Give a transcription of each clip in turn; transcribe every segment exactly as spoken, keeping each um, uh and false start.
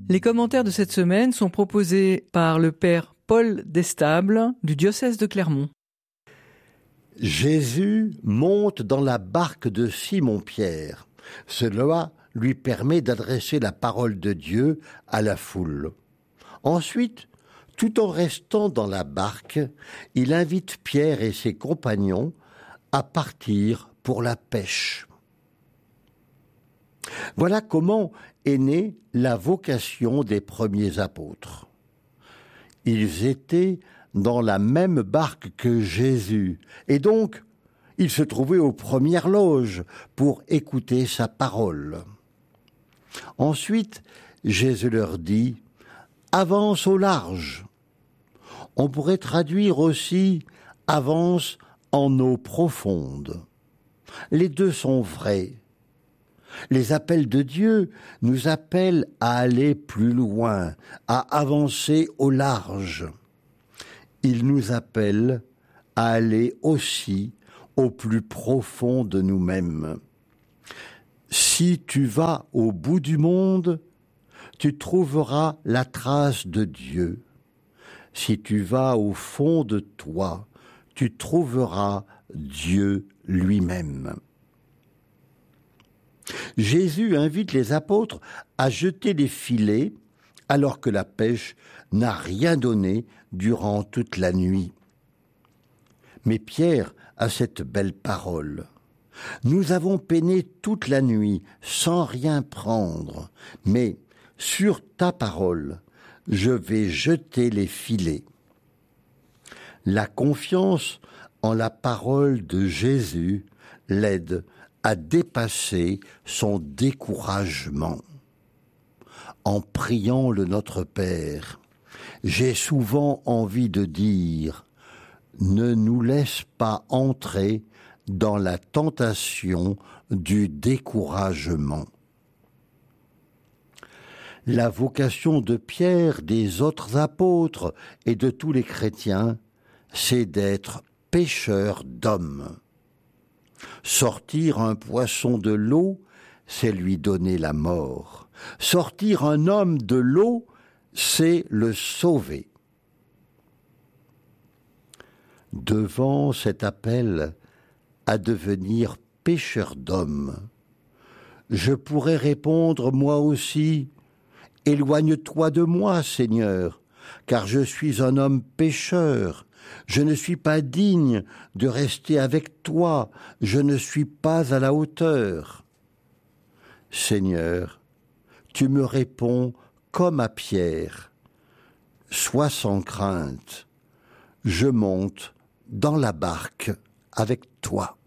Les commentaires de cette semaine sont proposés par le père Paul Destable du diocèse de Clermont. Jésus monte dans la barque de Simon-Pierre. Cela lui permet d'adresser la parole de Dieu à la foule. Ensuite, tout en restant dans la barque, il invite Pierre et ses compagnons à partir pour la pêche. Voilà comment est née la vocation des premiers apôtres. Ils étaient dans la même barque que Jésus, et donc ils se trouvaient aux premières loges pour écouter sa parole. Ensuite, Jésus leur dit « Avance au large ». On pourrait traduire aussi « Avance en eau profonde ». Les deux sont vrais. Les appels de Dieu nous appellent à aller plus loin, à avancer au large. Il nous appelle à aller aussi au plus profond de nous-mêmes. Si tu vas au bout du monde, tu trouveras la trace de Dieu. Si tu vas au fond de toi, tu trouveras Dieu lui-même. Jésus invite les apôtres à jeter les filets alors que la pêche n'a rien donné durant toute la nuit. Mais Pierre a cette belle parole. Nous avons peiné toute la nuit sans rien prendre, mais sur ta parole, je vais jeter les filets. La confiance en la parole de Jésus l'aide à dépasser son découragement. En priant le Notre Père, j'ai souvent envie de dire « Ne nous laisse pas entrer dans la tentation du découragement ». La vocation de Pierre, des autres apôtres et de tous les chrétiens, c'est d'être pêcheurs d'hommes. Sortir un poisson de l'eau, c'est lui donner la mort. Sortir un homme de l'eau, c'est le sauver. Devant cet appel à devenir pêcheur d'hommes, je pourrais répondre moi aussi, « Éloigne-toi de moi, Seigneur, car je suis un homme pécheur. Je ne suis pas digne de rester avec toi, je ne suis pas à la hauteur. » Seigneur, tu me réponds comme à Pierre. Sois sans crainte, je monte dans la barque avec toi.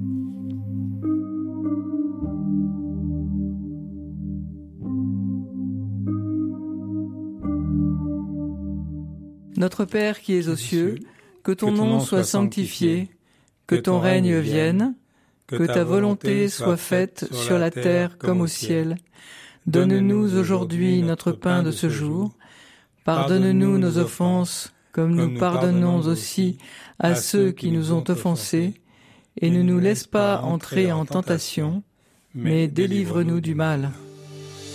Notre Père qui es aux cieux, que ton nom soit sanctifié, que ton règne vienne, que ta volonté soit faite sur la terre comme au ciel. Donne-nous aujourd'hui notre pain de ce jour. Pardonne-nous nos offenses, comme nous pardonnons aussi à ceux qui nous ont offensés. Et ne nous laisse pas entrer en tentation, mais délivre-nous du mal.